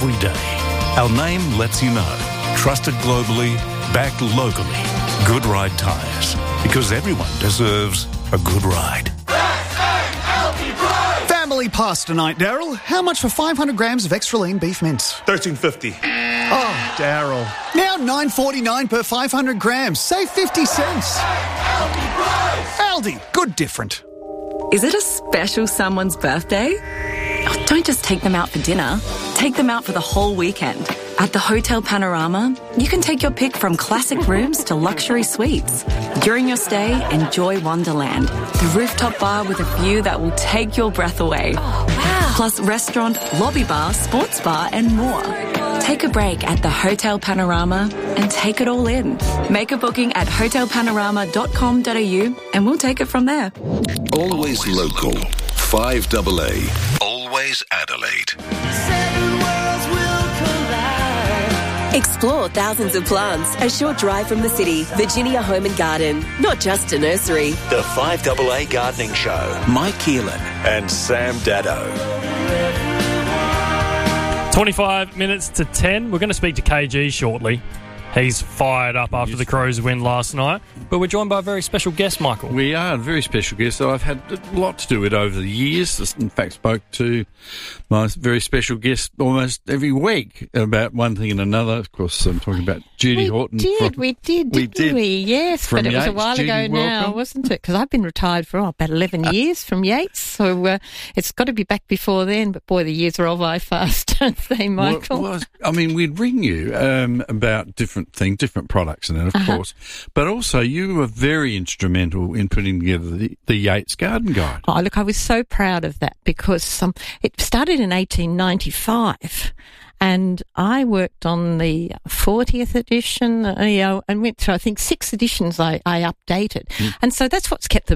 every day. Our name lets you know. Trusted globally, backed locally. Good Ride Tyres. Because everyone deserves a good ride. Family pasta tonight, Daryl. How much for 500 grams of extra lean beef mince? $13.50. Oh, Daryl. Now $9.49 per 500 grams. Save 50 cents. Aldi. Good different. Is it a special someone's birthday? Oh, don't just take them out for dinner. Take them out for the whole weekend. At the Hotel Panorama, you can take your pick from classic rooms to luxury suites. During your stay, enjoy Wonderland, the rooftop bar with a view that will take your breath away. Oh, wow. Plus restaurant, lobby bar, sports bar and more. Take a break at the Hotel Panorama and take it all in. Make a booking at hotelpanorama.com.au and we'll take it from there. Always local. 5AA. Always Adelaide. Explore thousands of plants, a short drive from the city. Virginia Home and Garden, not just a nursery. The 5AA Gardening Show. Mike Keelan and Sam Daddo. 25 minutes to 10. We're going to speak to KG shortly. He's fired up after the Crows win last night. But we're joined by a very special guest, Michael. We are, a very special guest that I've had a lot to do with over the years. In fact, spoke to my very special guest almost every week about one thing and another. Of course, I'm talking about Judy Horton. We did, didn't we? Yes, but it was a while ago now, wasn't it? Because I've been retired for about 11 years from Yates, so it's got to be back before then. But boy, the years roll by fast, don't they, Michael? Well, I mean, we'd ring you about different things, different products and that, of course. But also, you were very instrumental in putting together the Yates Garden Guide. Oh, look, I was so proud of that because it started in 1895. And I worked on the 40th edition, and went through, I think, 6 editions I updated. And so that's what's kept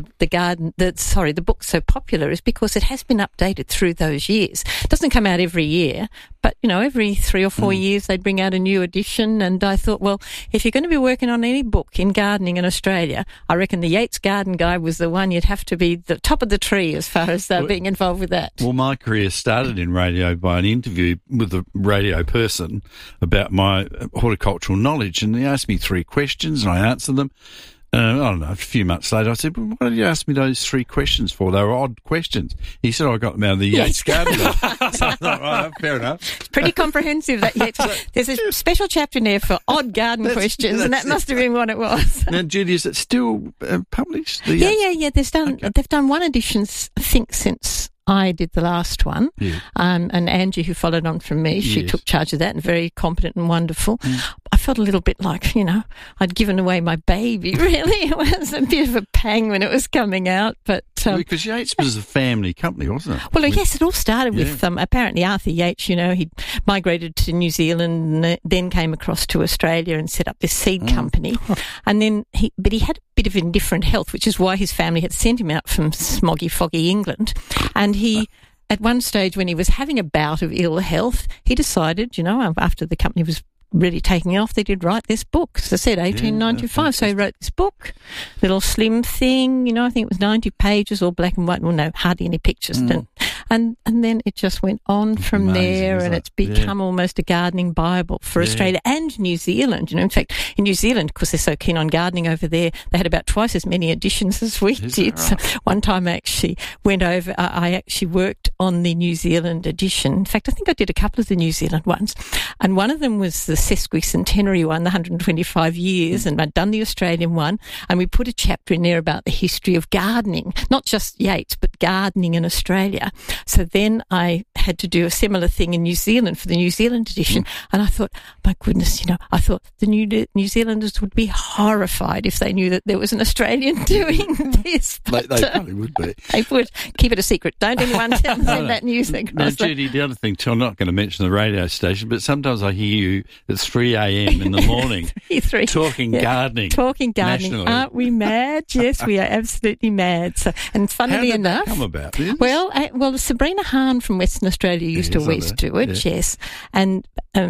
the book so popular, is because it has been updated through those years. It doesn't come out every year, but, every 3 or 4 years they'd bring out a new edition. And I thought, well, if you're going to be working on any book in gardening in Australia, I reckon the Yates Garden Guide was the one. You'd have to be the top of the tree as far as being involved with that. Well, my career started in radio by an interview with the radio person about my horticultural knowledge, and he asked me 3 questions and I answered them. I don't know, a few months later I said, well, what did you ask me those 3 questions for? They were odd questions. He said, I got them out of the Yates Garden. So I thought, right, fair enough. It's pretty comprehensive, that Yates. There's a special chapter in there for odd garden questions, and that must have been what it was. Now, Judy, is it still published? Yeah. They've done one edition, I think, since I did the last one, and Angie, who followed on from me, she took charge of that, and very competent and wonderful. I felt a little bit like, I'd given away my baby, really. It was a bit of a pang when it was coming out, but... because Yates was a family company, wasn't it? Well, yes, it all started with, apparently Arthur Yates, he migrated to New Zealand and then came across to Australia and set up this seed company. And then he had a bit of indifferent health, which is why his family had sent him out from smoggy, foggy England. And he, at one stage when he was having a bout of ill health, he decided, after the company was really taking off, they did write this book. As I said, 1895. So he wrote this book, little slim thing, I think it was 90 pages, all black and white. Well, no, hardly any pictures. And then it just went on from there, and it's become almost a gardening Bible for Australia and New Zealand. In fact, in New Zealand, because they're so keen on gardening over there, they had about twice as many editions as we did. So one time I actually went over, I actually worked on the New Zealand edition. In fact, I think I did a couple of the New Zealand ones. And one of them was the sesquicentenary one, the 125 years, and I'd done the Australian one, and we put a chapter in there about the history of gardening, not just Yates, but gardening in Australia. So then I had to do a similar thing in New Zealand for the New Zealand edition, and I thought, my goodness, I thought the New Zealanders would be horrified if they knew that there was an Australian doing this. They probably would be. They would. Keep it a secret. Don't anyone send that news across. Now, Judy, the other thing too, I'm not going to mention the radio station, but sometimes I hear you at 3 a.m. in the morning talking gardening. Talking gardening. Nationally. Aren't we mad? Yes, we are absolutely mad. So, and funnily enough... How did that come about? Well, Sabrina Hahn from Western Australia used to always do it, yes. And but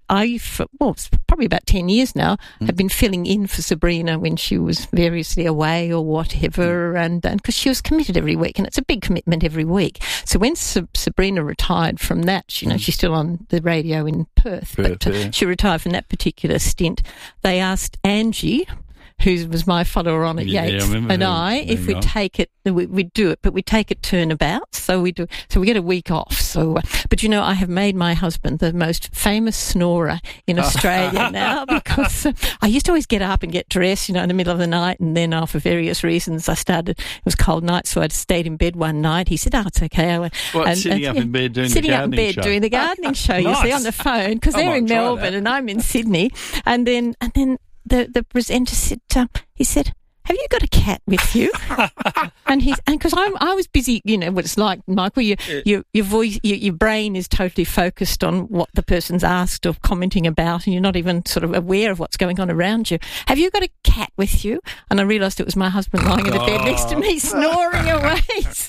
it's probably about 10 years now, have been filling in for Sabrina when she was variously away or whatever, and because she was committed every week, and it's a big commitment every week. So when Sabrina retired from that, she's still on the radio in Perth, but she retired from that particular stint. They asked Angie, who was my follower on at Yates, and if we'd take it, we'd do it, but we take it turnabout. So we get a week off. So, but I have made my husband the most famous snorer in Australia now, because I used to always get up and get dressed, in the middle of the night, and then for various reasons it was cold night, so I'd stayed in bed one night. He said, it's okay. Sitting up in bed doing the gardening show, you see, on the phone, because they're in Melbourne and I'm in Sydney. And then the presenter said, he said, have you got a cat with you? and because I was busy, what it's like, Michael, your voice, your brain is totally focused on what the person's asked or commenting about, and you're not even sort of aware of what's going on around you. Have you got a cat with you? And I realised it was my husband lying in the bed next to me, snoring away.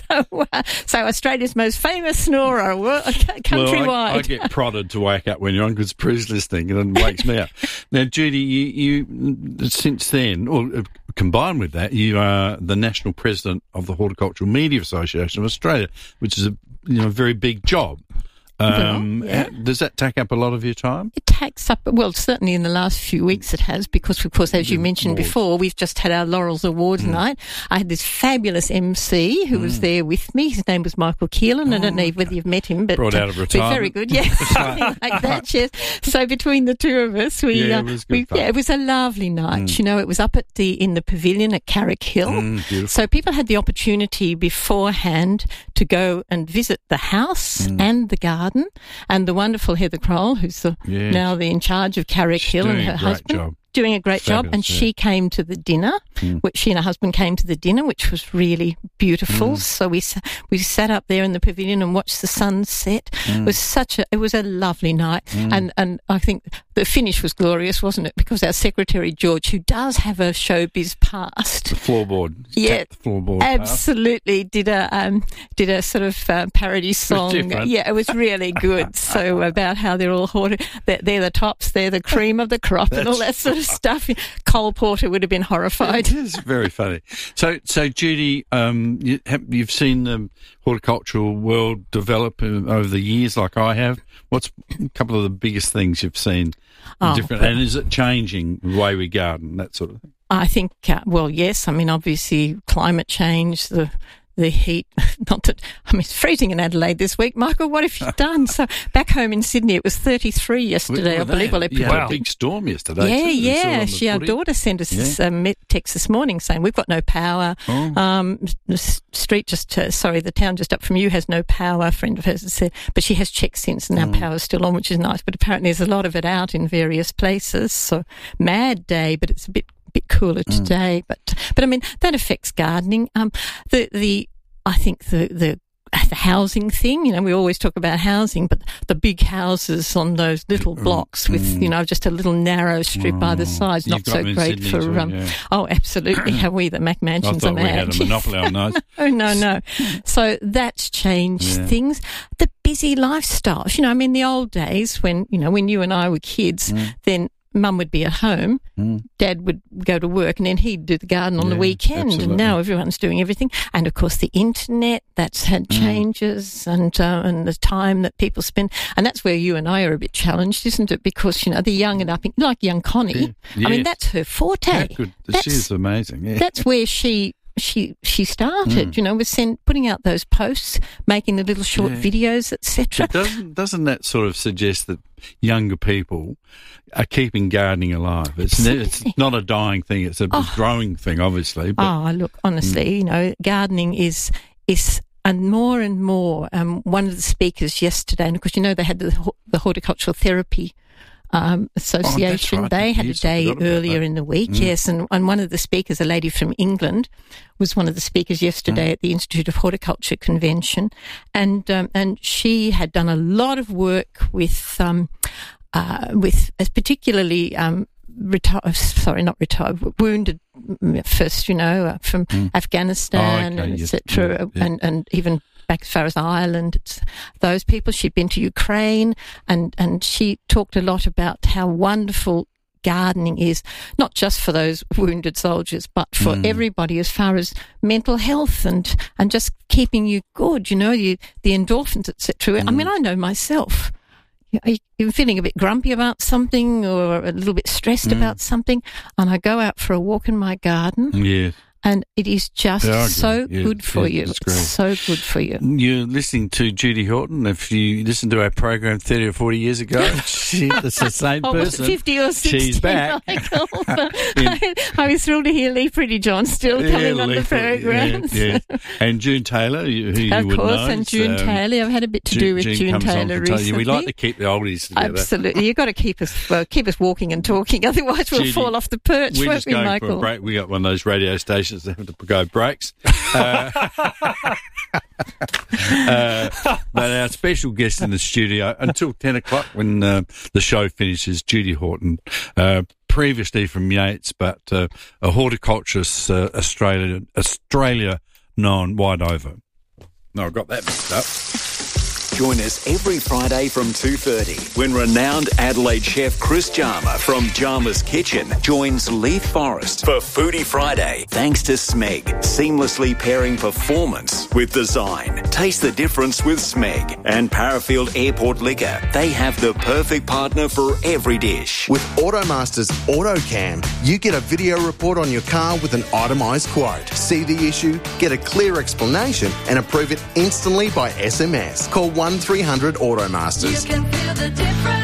So Australia's most famous snorer, countrywide. Well, I get prodded to wake up when you're on, because Prue's listening and it wakes me up. Now, Judy, you since then, or combined with that, you are the national president of the Horticultural Media Association of Australia, which is a very big job. Does that take up a lot of your time? It takes up, certainly in the last few weeks it has, because, of course, as you mentioned before, we've just had our Laurels Awards night. I had this fabulous MC who was there with me. His name was Michael Keelan. I don't know whether you've met him, but brought out of retirement. Very good, something like that, yes. So between the two of us, it was good fun. It was a lovely night. It was up in the pavilion at Carrick Hill. So people had the opportunity beforehand to go and visit the house and the garden. And the wonderful Heather Kroll, who's now in charge of Carrick Hill, and her husband doing a great job. And she came to the dinner, she and her husband came to the dinner, which was really beautiful. So we sat up there in the pavilion and watched the sun set. It was a lovely night. And I think the finish was glorious, wasn't it? Because our secretary, George, who does have a showbiz past. The floorboard. Yeah. The floorboard absolutely. Did a sort of parody song. It was really good. So about how they're all they're the tops, they're the cream of the crop, and all that sort of stuff. Cole Porter would have been horrified. It is very funny. So Judy, you've seen the horticultural world develop over the years, like I have. What's a couple of the biggest things you've seen different, and is it changing the way we garden, that sort of thing? I think, yes. I mean, obviously, climate change, the heat, it's freezing in Adelaide this week. Michael, what have you done? So back home in Sydney, it was 33 yesterday, I believe. You had a big storm yesterday. Yeah. Our daughter sent us a text this morning saying we've got no power. The town just up from you has no power, a friend of hers has said, but she has checked since and our power's still on, which is nice. But apparently there's a lot of it out in various places. So mad day, but it's a bit cooler today, but I mean that affects gardening. I think the housing thing, we always talk about housing, but the big houses on those little blocks with just a little narrow strip either side, not so great for. Absolutely. Have we? The Mac Mansions are mad. We had a monopoly on those. Oh no. So that's changed things. The busy lifestyles. The old days when you and I were kids, then Mum would be at home, Dad would go to work, and then he'd do the garden on the weekend. Absolutely. And now everyone's doing everything. And of course, the internet, that's had changes, and the time that people spend. And that's where you and I are a bit challenged, isn't it? Because the young and up, like young Connie. I mean, that's her forte. She is amazing. Yeah. That's where she started, with putting out those posts, making the little short videos, etc. Doesn't that sort of suggest that younger people are keeping gardening alive? It's not a dying thing; it's a growing thing, obviously. But, look, honestly, gardening is. And more, one of the speakers yesterday, and of course, they had the Horticultural Therapy Association. Right. They had a day earlier in the week, yes, and one of the speakers, a lady from England, was one of the speakers yesterday at the Institute of Horticulture Convention, and she had done a lot of work with particularly wounded first, from Afghanistan and etc. And even back as far as Ireland. It's those people. She'd been to Ukraine, and she talked a lot about how wonderful gardening is, not just for those wounded soldiers, but for everybody as far as mental health and just keeping you good, the endorphins, etc. I mean, I know myself. You're feeling a bit grumpy about something or a little bit stressed about something, and I go out for a walk in my garden. Yeah. And it is just good for you. It's so good for you. You're listening to Judy Horton. If you listened to our program 30 or 40 years ago, it's the same person. Was it 50 or 60? She's back. I was thrilled to hear Lee Prettyjohn still coming on the program. Yeah. And June Taylor, who you would know. Of course, and June Taylor. I've had a bit to do with June Taylor recently. We like to keep the oldies together. Absolutely. You've got to keep us walking and talking, otherwise we'll fall off the perch, won't we, Michael? For a break. We got one of those radio stations that have to go breaks. But our special guest in the studio until 10 o'clock when the show finishes, Judy Horton, previously from Yates, but a horticulturist, Australia known wide over. No, I got that mixed up. Join us every Friday from 2:30 when renowned Adelaide chef Chris Jarmer from Jarmer's Kitchen joins Leith Forrest for Foodie Friday. Thanks to Smeg, seamlessly pairing performance with design. Taste the difference with Smeg and Parafield Airport Liquor. They have the perfect partner for every dish. With Automaster's AutoCam, you get a video report on your car with an itemised quote. See the issue, get a clear explanation and approve it instantly by SMS. Call 1300 Automasters. You can feel the difference.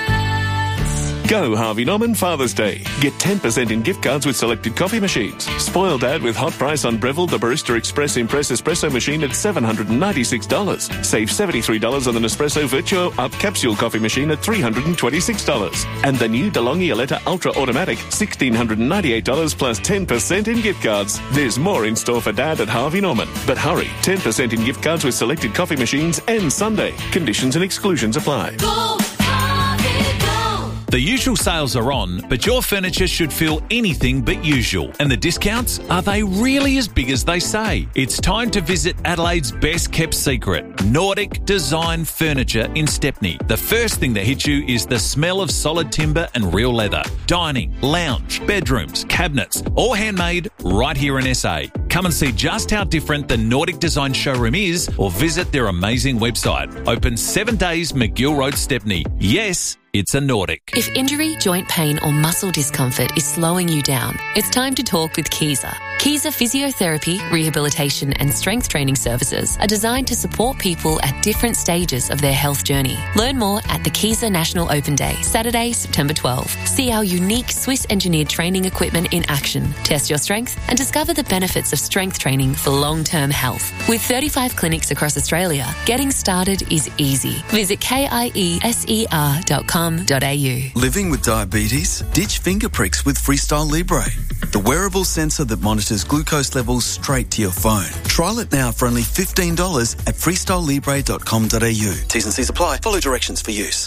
Go Harvey Norman Father's Day. Get 10% in gift cards with selected coffee machines. Spoil Dad with hot price on Breville the Barista Express Impress Espresso machine at $796. Save $73 on the Nespresso Virtuo Up Capsule Coffee Machine at $326. And the new DeLonghi Aletta Ultra Automatic, $1,698 plus 10% in gift cards. There's more in store for Dad at Harvey Norman. But hurry, 10% in gift cards with selected coffee machines ends Sunday. Conditions and exclusions apply. Go, Harvey, go. The usual sales are on, but your furniture should feel anything but usual. And the discounts, are they really as big as they say? It's time to visit Adelaide's best kept secret, Nordic Design Furniture in Stepney. The first thing that hits you is the smell of solid timber and real leather. Dining, lounge, bedrooms, cabinets, all handmade right here in SA. Come and see just how different the Nordic Design showroom is or visit their amazing website. Open 7 days, McGill Road, Stepney. Yes, it's a Nordic. If injury, joint pain or muscle discomfort is slowing you down, it's time to talk with Kiza. Kiza Physiotherapy, Rehabilitation and Strength Training Services are designed to support people at different stages of their health journey. Learn more at the Kiza National Open Day, Saturday, September 12. See our unique Swiss-engineered training equipment in action, test your strength and discover the benefits of strength training for long-term health. With 35 clinics across Australia, getting started is easy. Visit kieser.com.au. Living with diabetes? Ditch finger pricks with Freestyle Libre, the wearable sensor that monitors glucose levels straight to your phone. Trial it now for only $15 at freestylelibre.com.au. T's and C's apply. Follow directions for use.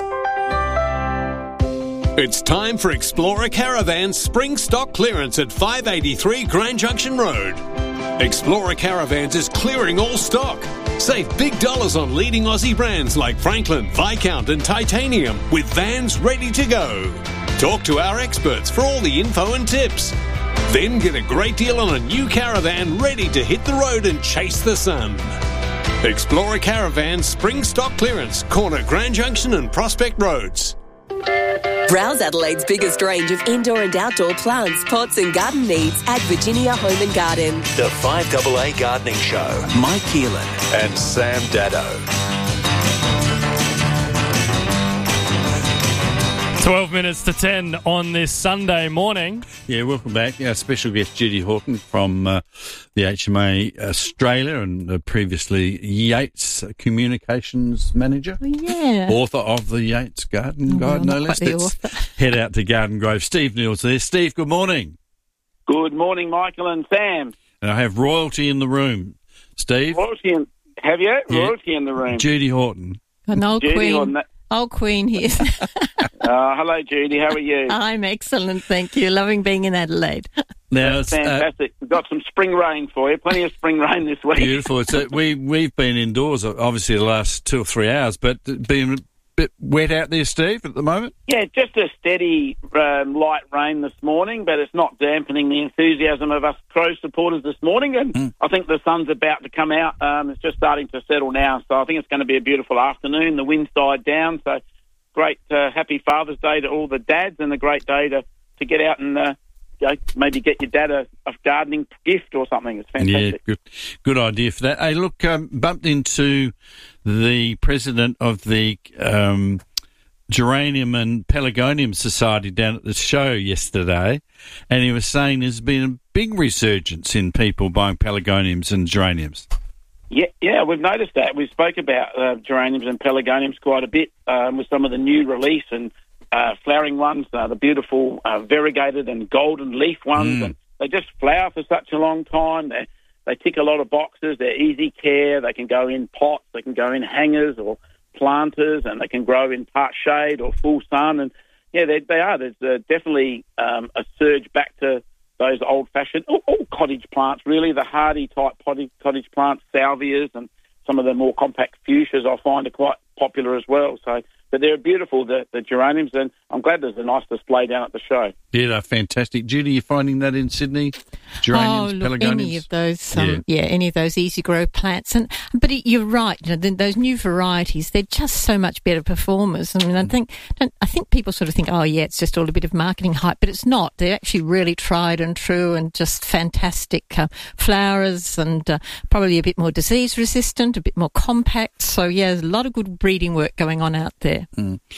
It's time for Explorer Caravan's spring stock clearance at 583 Grand Junction Road. Explorer Caravans is clearing all stock. Save big dollars on leading Aussie brands like Franklin, Viscount and Titanium with vans ready to go. Talk to our experts for all the info and tips. Then get a great deal on a new caravan ready to hit the road and chase the sun. Explorer Caravan spring stock clearance, corner Grand Junction and Prospect Roads. Browse Adelaide's biggest range of indoor and outdoor plants, pots and garden needs at Virginia Home and Garden. The 5AA Gardening Show. Mike Keelan and Sam Dado. 12 minutes to 10 on this Sunday morning. Yeah, welcome back. Our special guest, Judy Horton from the HMA Australia and previously Yates Communications Manager. Oh, yeah. Author of the Yates Garden Guide, no less. Let's head out to Garden Grove. Steve Neal's there. Steve, good morning. Good morning, Michael and Sam. And I have royalty in the room. Steve? Have you? Yeah. Royalty in the room. Judy Horton. An old Judy queen. Horton. Old queen here. Hello, Judy. How are you? I'm excellent, thank you. Loving being in Adelaide. Now, That's fantastic. We've got some spring rain for you. Plenty of spring rain this week. Beautiful. We've been indoors, obviously, the last 2 or 3 hours, but been a bit wet out there, Steve, at the moment? Yeah, just a steady light rain this morning, but it's not dampening the enthusiasm of us Crows supporters this morning. And I think the sun's about to come out. It's just starting to settle now, so I think it's going to be a beautiful afternoon. The wind's died down, so great, happy Father's Day to all the dads, and a great day to get out and maybe get your dad a gardening gift or something. It's fantastic. Yeah, good idea for that. Hey, look, bumped into the president of the Geranium and Pelargonium Society down at the show yesterday, and he was saying there's been a big resurgence in people buying pelargoniums and geraniums. Yeah, we've noticed that. We spoke about geraniums and pelargoniums quite a bit with some of the new release and flowering ones, the beautiful variegated and golden leaf ones, and they just flower for such a long time. They tick a lot of boxes. They're easy care. They can go in pots. They can go in hangers or planters, and they can grow in part shade or full sun. And yeah, they are. There's definitely a surge back to those old-fashioned, all cottage plants, really, the hardy type cottage plants, salvias, and some of the more compact fuchsias I find are quite popular as well. So, but they're beautiful, the geraniums, and I'm glad there's a nice display down at the show. Yeah, they're fantastic. Judy, you finding that in Sydney? Geraniums, pelargoniums? Any of those, any of those easy grow plants. But you're right. Those new varieties, they're just so much better performers. I mean, I think people sort of think, oh yeah, it's just all a bit of marketing hype, but it's not. They're actually really tried and true, and just fantastic flowers, and probably a bit more disease resistant, a bit more compact. So yeah, there's a lot of good breeding work going on out there.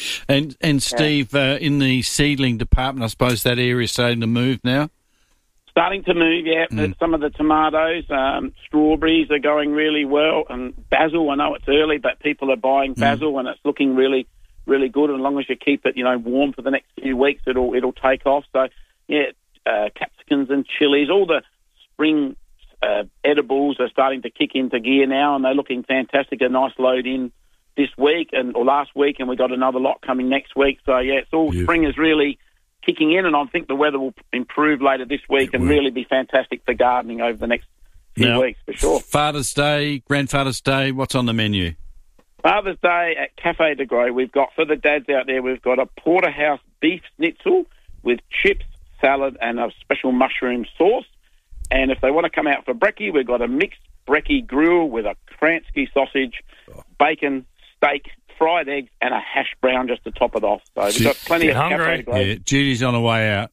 And Steve, in the seedling department, I suppose that area is starting to move now? Starting to move, yeah. Some of the tomatoes, strawberries are going really well, and basil, I know it's early, but people are buying basil, and it's looking really, really good. And as long as you keep it, warm for the next few weeks, it'll take off. So, yeah, capsicums and chilies, all the spring edibles are starting to kick into gear now, and they're looking fantastic. A nice load in this week or last week, and we got another lot coming next week. So, yeah, it's all spring is really kicking in, and I think the weather will improve later this week and really be fantastic for gardening over the next few weeks, for sure. Father's Day, Grandfather's Day, what's on the menu? Father's Day at Cafe de Gros, we've got, for the dads out there, we've got a porterhouse beef schnitzel with chips, salad, and a special mushroom sauce. And if they want to come out for brekkie, we've got a mixed brekkie grill with a Kransky sausage, bacon, steak, fried eggs, and a hash brown just to top it off. So we've got plenty of Cafe de Gros. Yeah, Judy's on her way out.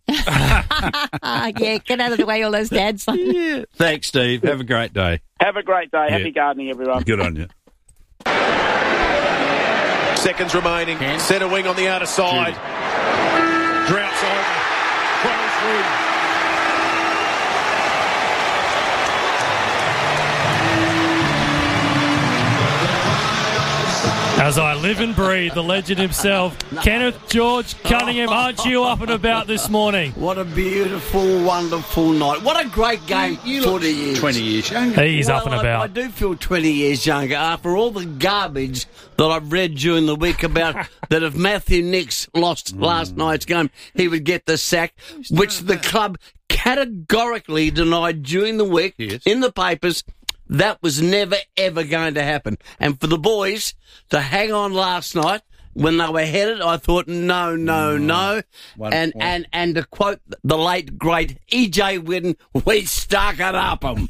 Yeah, get out of the way, all those dads. Yeah. Thanks, Steve. Have a great day. Have a great day. Happy gardening, everyone. Good on you. Seconds remaining. Centre wing on the outer side. Drought's over. Crows win. As I live and breathe, the legend himself, Kenneth George Cunningham. Aren't you up and about this morning? What a beautiful, wonderful night. What a great game. You 40 years. 20 years younger. He's up and about. I do feel 20 years younger after all the garbage that I've read during the week about that if Matthew Nicks lost last night's game, he would get the sack, which the club categorically denied during the week in the papers. That was never, ever going to happen. And for the boys to hang on last night when they were headed, I thought, no. And to quote the late, great E.J. Whitten, we stuck it up 'em.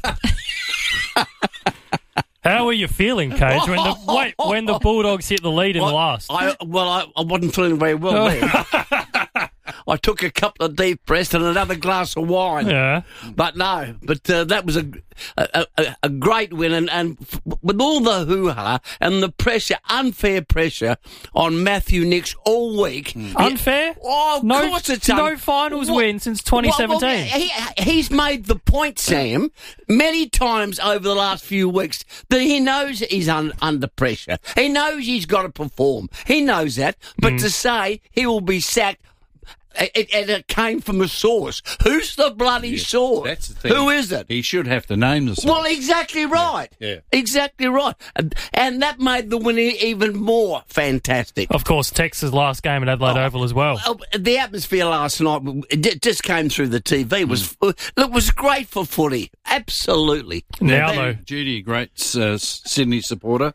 How were you feeling, Cage, when the Bulldogs hit the lead in the last? I wasn't feeling very well there. I took a couple of deep breaths and another glass of wine. Yeah. But that was a great win. And with all the hoo-ha and the pressure, unfair pressure on Matthew Nicks all week. Unfair? Oh, of course it's no finals win since 2017. He's made the point, Sam, many times over the last few weeks that he knows he's under pressure. He knows he's got to perform. He knows that. But to say he will be sacked And it came from a source. Who's the bloody source? That's the thing. Who is it? He should have to name the source. Well, exactly right. Yeah. Exactly right. And that made the win even more fantastic. Of course, Texas' last game at Adelaide Oval as well. The atmosphere last night, it just came through the TV. It was great for footy. Absolutely. Now, though, Judy, a great Sydney supporter.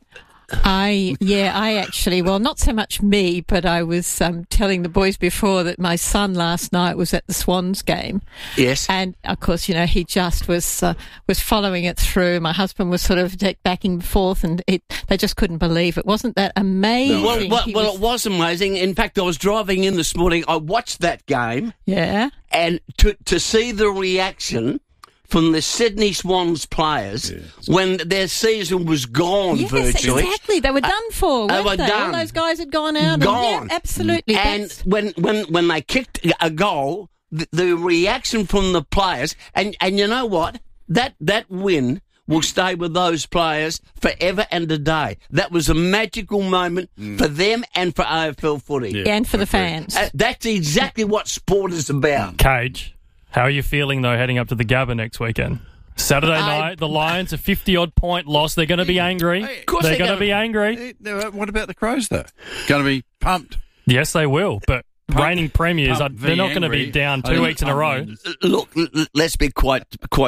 I actually, well, not so much me, but I was telling the boys before that my son last night was at the Swans game. Yes. And, of course, you know, he just was following it through. My husband was sort of backing and forth, and they just couldn't believe it. Wasn't that amazing? Well, it was amazing. In fact, I was driving in this morning. I watched that game. Yeah. And to see the reaction from the Sydney Swans players when their season was gone virtually. Exactly. They were done for, weren't they? Done. All those guys had gone out. Gone. And, absolutely. And when they kicked a goal, the reaction from the players, and you know what? That win will stay with those players forever and a day. That was a magical moment for them and for AFL footy. Yeah, and for the fans. That's exactly what sport is about. Cage, how are you feeling, though, heading up to the Gabba next weekend? Saturday night, the Lions, a 50-odd point loss. They're going to be angry. Of course they're going to be angry. What about the Crows, though? Going to be pumped. Yes, they will, but reigning premiers, they're not going to be down 2 weeks in a row. Look, let's be quite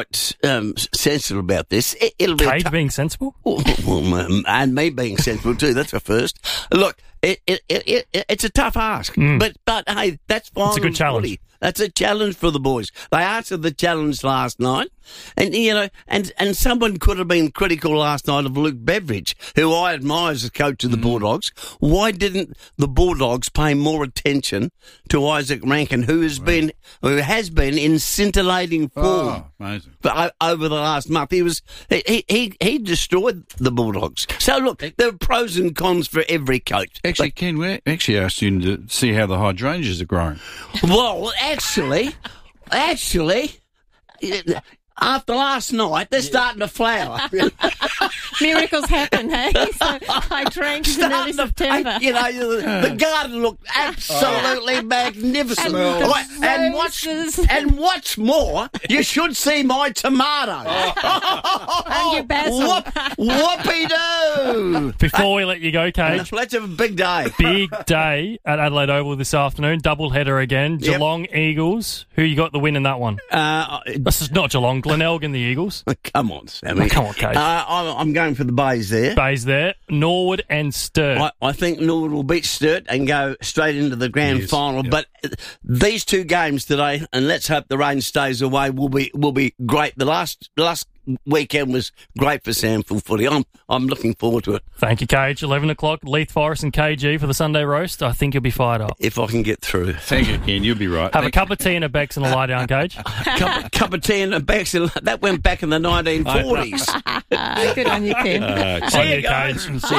sensible about this. It'll be Cage being sensible? And me being sensible too. That's a first. Look, it's a tough ask, but hey, that's fine. It's a good challenge. Footy. That's a challenge for the boys. They answered the challenge last night, and you know, and someone could have been critical last night of Luke Beveridge, who I admire as a coach of the Bulldogs. Why didn't the Bulldogs pay more attention to Isaac Rankin, who has been in scintillating form over the last month? He destroyed the Bulldogs. So look, there are pros and cons for every coach. Actually, Ken, we actually asked you to see how the hydrangeas are growing. Well, actually, after last night, they're starting to flower. Miracles happen, hey? So I drank in early September. You know, the garden looked absolutely magnificent. And what's more, you should see my tomatoes. And your basil. Whoopie-doo. Before we let you go, Cage. Let's have a big day. Big day at Adelaide Oval this afternoon. Double header again. Yep. Geelong Eagles. Who you got the win in that one? This is not Geelong. Glenelg and the Eagles. Come on, Sammy. Come on, Cage. I'm going for the Bays there. Bays there. Norwood and Sturt. I think Norwood will beat Sturt and go straight into the grand final. Yep. But these two games today, and let's hope the rain stays away, will be great. The last weekend was great for Samford footy. I'm looking forward to it. Thank you, Cage. 11 o'clock, Leith Forest and KG for the Sunday roast. I think you'll be fired up. If I can get through. Thank you, Ken. You'll be right. Have a cup of tea and a Bex and a lie down, Cage. cup of tea and a Bex. That went back in the 1940s. Good on you, Ken. See you, Cage.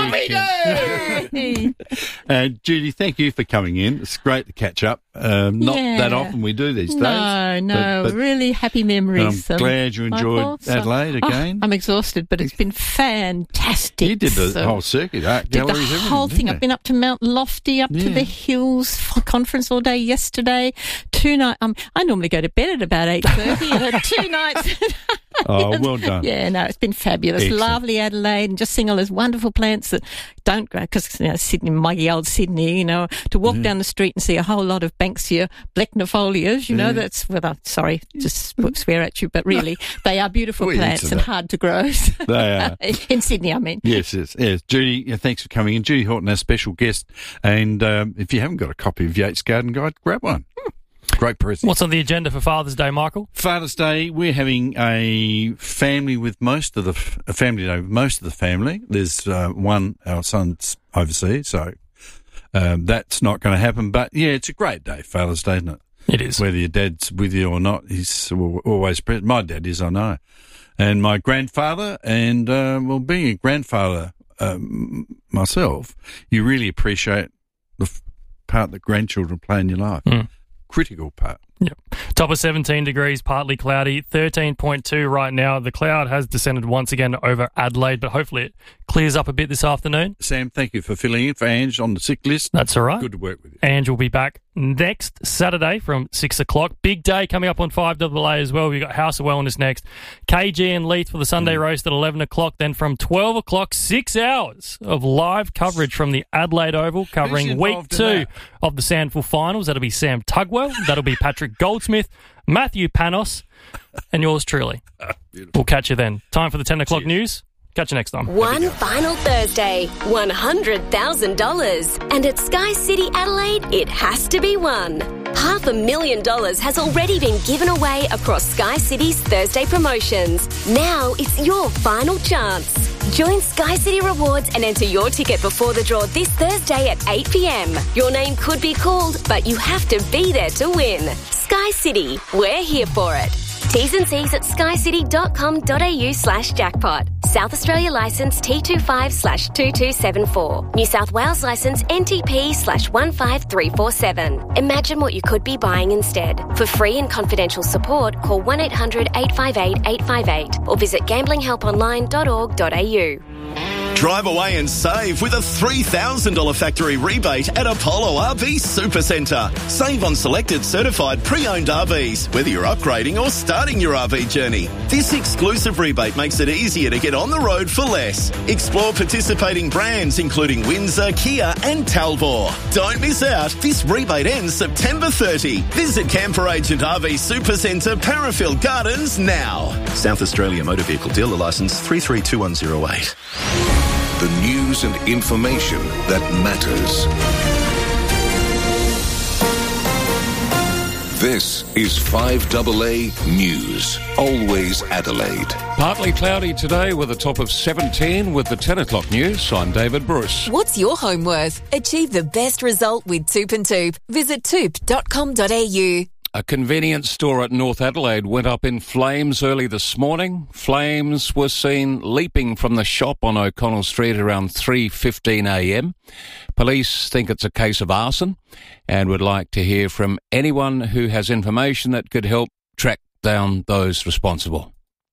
See you, Ken. Judy, thank you for coming in. It's great to catch up. Not that often we do these days. No, but really happy memories. I'm glad you enjoyed Adelaide again. I'm exhausted, but it's been fantastic. You did the whole circuit, art galleries, everything. The whole thing. I've been up to Mount Lofty, up to the hills for conference all day yesterday. 2 nights. I normally go to bed at about 8:30. And 2 nights. Oh, well done. Yeah, no, it's been fabulous. Excellent. Lovely Adelaide, and just seeing all those wonderful plants that don't grow, because Sydney, muggy old Sydney, to walk down the street and see a whole lot of Banksia blechnifolias, that's, sorry, just swear at you, but really, they are beautiful plants and hard to grow. They are. In Sydney, I mean. Yes. Judy, thanks for coming in. Judy Horton, our special guest, and if you haven't got a copy of Yates Garden Guide, grab one. Great present. What's on the agenda for Father's Day, Michael? Father's Day, we're having a family with most of the family. There's one, our son's overseas, so that's not going to happen. But yeah, it's a great day, Father's Day, isn't it? It is. Whether your dad's with you or not, he's always present. My dad is, I know. And my grandfather, and being a grandfather myself, you really appreciate the part that grandchildren play in your life. Critical part. Yep. Top of 17 degrees, partly cloudy, 13.2 right now. The cloud has descended once again over Adelaide, but hopefully it clears up a bit this afternoon. Sam, thank you for filling in for Ange on the sick list. That's all right. Good to work with you. Ange will be back next Saturday from 6 o'clock. Big day coming up on 5AA as well. We've got House of Wellness next. KG and Leith for the Sunday roast at 11 o'clock. Then from 12 o'clock, 6 hours of live coverage from the Adelaide Oval covering week 2 of the SANFL finals. That'll be Sam Tugwell. That'll be Patrick Goldsmith, Matthew Panos, and yours truly. We'll catch you then. Time for the 10 o'clock news. Catch you next time. One final Thursday, $100,000. And at Sky City Adelaide, it has to be won. $500,000 has already been given away across Sky City's Thursday promotions. Now it's your final chance. Join Sky City Rewards and enter your ticket before the draw this Thursday at 8 p.m. Your name could be called, but you have to be there to win. Sky City, we're here for it. T's and C's at skycity.com.au/jackpot. South Australia licence T25/2274. New South Wales licence NTP/15347. Imagine what you could be buying instead. For free and confidential support, call 1-800-858-858 or visit gamblinghelponline.org.au. Drive away and save with a $3,000 factory rebate at Apollo RV Supercentre. Save on selected certified pre-owned RVs, whether you're upgrading or starting your RV journey. This exclusive rebate makes it easier to get on the road for less. Explore participating brands including Windsor, Kia and Talbot. Don't miss out. This rebate ends September 30. Visit Camper Agent RV Supercentre, Parafield Gardens now. South Australia Motor Vehicle Dealer Licence 332108. The news and information that matters. This is 5AA News. Always Adelaide. Partly cloudy today with a top of 17 with the 10 o'clock news. I'm David Bruce. What's your home worth? Achieve the best result with Toop and Toop. Visit toop.com.au. A convenience store at North Adelaide went up in flames early this morning. Flames were seen leaping from the shop on O'Connell Street around 3:15 a.m. Police think it's a case of arson and would like to hear from anyone who has information that could help track down those responsible.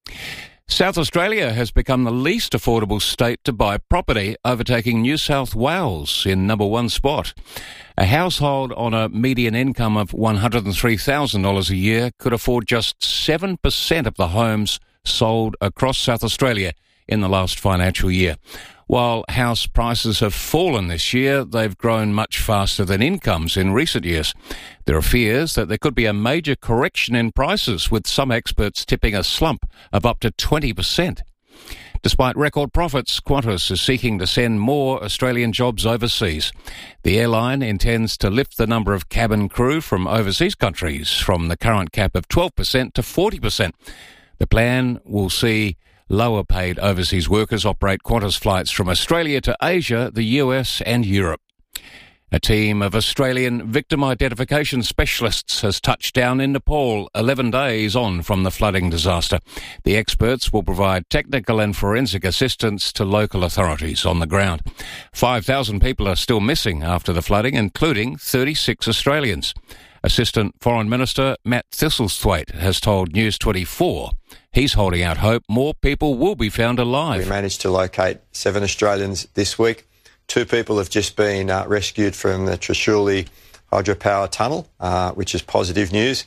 South Australia has become the least affordable state to buy property, overtaking New South Wales in number one spot. A household on a median income of $103,000 a year could afford just 7% of the homes sold across South Australia in the last financial year. While house prices have fallen this year, they've grown much faster than incomes in recent years. There are fears that there could be a major correction in prices, with some experts tipping a slump of up to 20%. Despite record profits, Qantas is seeking to send more Australian jobs overseas. The airline intends to lift the number of cabin crew from overseas countries from the current cap of 12% to 40%. The plan will see lower paid overseas workers operate Qantas flights from Australia to Asia, the US and Europe. A team of Australian victim identification specialists has touched down in Nepal 11 days on from the flooding disaster. The experts will provide technical and forensic assistance to local authorities on the ground. 5,000 people are still missing after the flooding, including 36 Australians. Assistant Foreign Minister Matt Thistlethwaite has told News 24 he's holding out hope more people will be found alive. We managed to locate 7 Australians this week. 2 people have just been rescued from the Trishuli hydropower tunnel, which is positive news.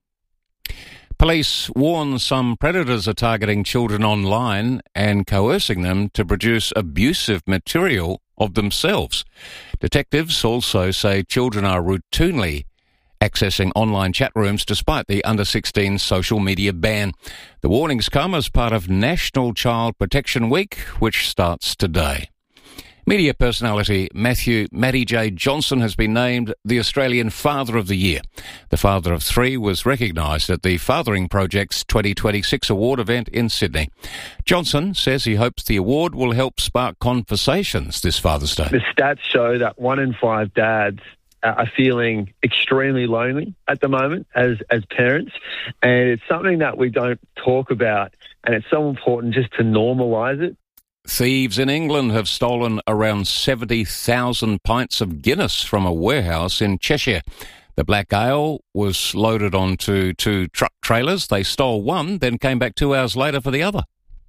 Police warn some predators are targeting children online and coercing them to produce abusive material of themselves. Detectives also say children are routinely accessing online chat rooms despite the under-16 social media ban. The warnings come as part of National Child Protection Week, which starts today. Media personality Matty J. Johnson has been named the Australian Father of the Year. The father of 3 was recognised at the Fathering Project's 2026 award event in Sydney. Johnson says he hopes the award will help spark conversations this Father's Day. The stats show that 1 in 5 dads are feeling extremely lonely at the moment as parents, and it's something that we don't talk about, and it's so important just to normalise it. Thieves in England have stolen around 70,000 pints of Guinness from a warehouse in Cheshire. The Black Ale was loaded onto 2 truck trailers. They stole one, then came back 2 hours later for the other.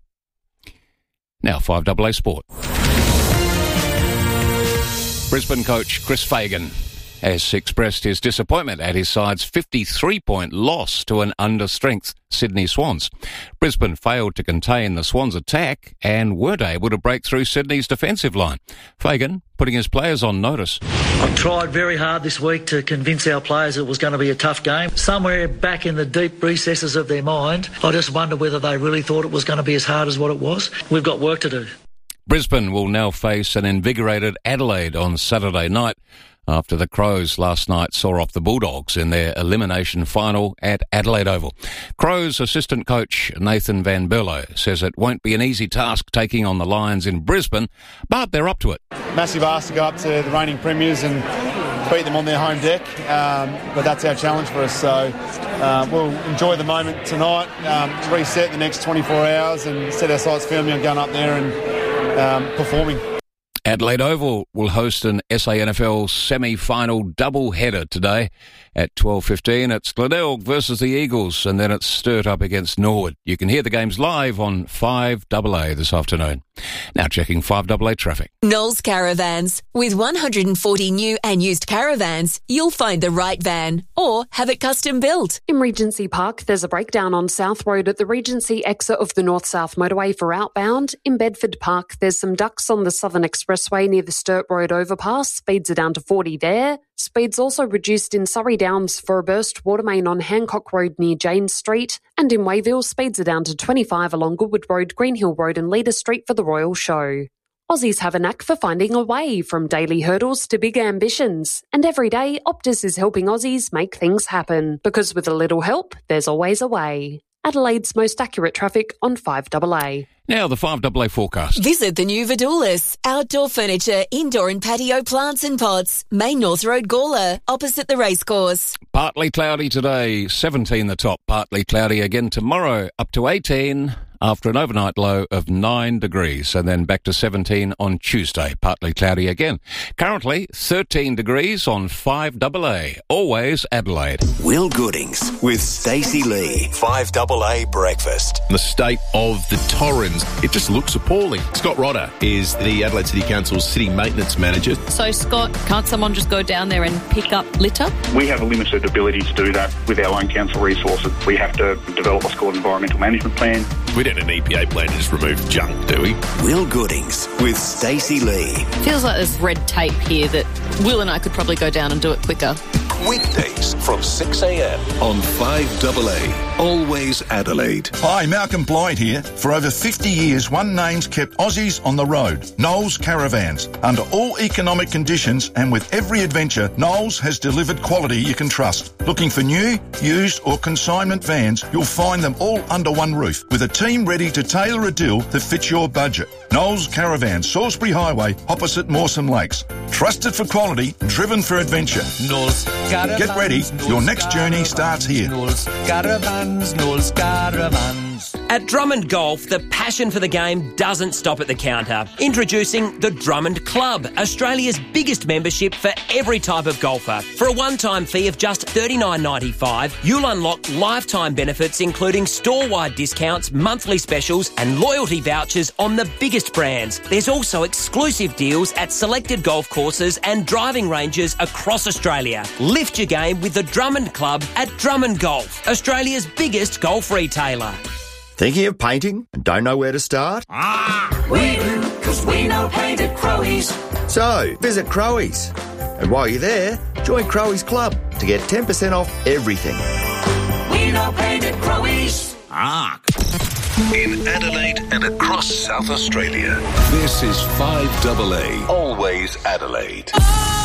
Now 5AA Sport. Brisbane coach Chris Fagan has expressed his disappointment at his side's 53-point loss to an under-strength Sydney Swans. Brisbane failed to contain the Swans' attack and weren't able to break through Sydney's defensive line. Fagan putting his players on notice. I tried very hard this week to convince our players it was going to be a tough game. Somewhere back in the deep recesses of their mind, I just wonder whether they really thought it was going to be as hard as what it was. We've got work to do. Brisbane will now face an invigorated Adelaide on Saturday night, after the Crows last night saw off the Bulldogs in their elimination final at Adelaide Oval. Crows assistant coach Nathan Van Berlo says it won't be an easy task taking on the Lions in Brisbane, but they're up to it. Massive ask to go up to the reigning premiers and beat them on their home deck, but that's our challenge for us. So we'll enjoy the moment tonight, reset the next 24 hours and set our sights firmly on going up there and performing. Adelaide Oval will host an SANFL semi-final double-header today at 12:15. It's Glenelg versus the Eagles, and then it's Sturt up against Norwood. You can hear the games live on 5AA this afternoon. Now checking 5AA traffic. Knowles Caravans. With 140 new and used caravans, you'll find the right van or have it custom built. In Regency Park, there's a breakdown on South Road at the Regency exit of the North-South motorway for outbound. In Bedford Park, there's some ducks on the Southern Expressway near the Sturt Road overpass. Speeds are down to 40 there. Speeds also reduced in Surrey Downs for a burst water main on Hancock Road near James Street. And in Wayville, speeds are down to 25 along Goodwood Road, Greenhill Road and Leader Street for the Royal Show. Aussies have a knack for finding a way from daily hurdles to big ambitions. And every day, Optus is helping Aussies make things happen. Because with a little help, there's always a way. Adelaide's most accurate traffic on 5AA. Now the 5AA forecast. Visit the new Vidoulis. Outdoor furniture, indoor and patio plants and pots. Main North Road, Gawler, opposite the racecourse. Partly cloudy today, 17 the top. Partly cloudy again tomorrow, up to 18 after an overnight low of 9 degrees. And then back to 17 on Tuesday, partly cloudy again. Currently 13 degrees on 5AA. Always Adelaide. Will Goodings with Stacey Lee. 5AA Breakfast. The state of the Torrens, it just looks appalling. Scott Rodder is the Adelaide City Council's City Maintenance Manager. So, Scott, can't someone just go down there and pick up litter? We have a limited ability to do that with our own council resources. We have to develop what's called an environmental management plan. We don't have an EPA plan to just remove junk, do we? Will Goodings with Stacey Lee. Feels like there's red tape here that Will and I could probably go down and do it quicker. Weekdays from 6 a.m. on 5AA. Always Adelaide. Hi, Malcolm Blythe here. For over 50 years, one name's kept Aussies on the road. Knowles Caravans. Under all economic conditions and with every adventure, Knowles has delivered quality you can trust. Looking for new, used or consignment vans, you'll find them all under one roof with a team ready to tailor a deal that fits your budget. Knowles Caravans, Salisbury Highway, opposite Mawson Lakes. Trusted for quality, driven for adventure. Knowles Caravans. Get ready, your next journey starts here. Knowles Caravans, Knowles Caravans. At Drummond Golf, the passion for the game doesn't stop at the counter. Introducing the Drummond Club, Australia's biggest membership for every type of golfer. For a one-time fee of just $39.95, you'll unlock lifetime benefits including store-wide discounts, monthly specials and loyalty vouchers on the biggest brands. There's also exclusive deals at selected golf courses and driving ranges across Australia. Lift your game with the Drummond Club at Drummond Golf, Australia's biggest golf retailer. Thinking of painting and don't know where to start? We do, because we know paint at Crowies. So, visit Crowies. And while you're there, join Crowies Club to get 10% off everything. We know paint at Crowies. In Adelaide and across South Australia, this is 5AA. Always Adelaide.